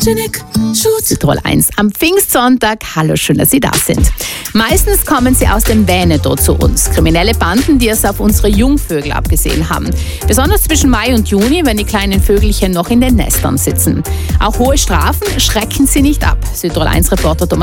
Südtirol 1 am Pfingstsonntag. Hallo, schön, dass Sie da sind. Meistens kommen sie aus dem Veneto zu uns. Kriminelle Banden, die es auf unsere Jungvögel abgesehen haben. Besonders zwischen Mai und Juni, wenn die kleinen Vögelchen noch in den Nestern sitzen. Auch hohe Strafen schrecken sie nicht ab. Südtirol 1 Reporter Thomas